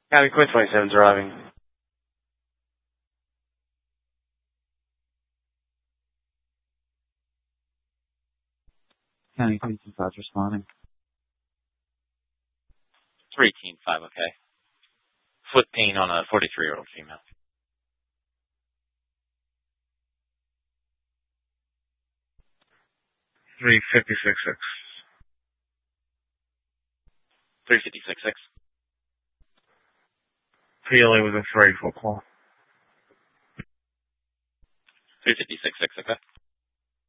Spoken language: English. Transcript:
County Quinn 27's arriving. County Quinn 25's responding. 3-5, okay. Foot pain on a 43-year-old female. 356-6. 356-6. PLA with a 3 foot call. 356-6, okay.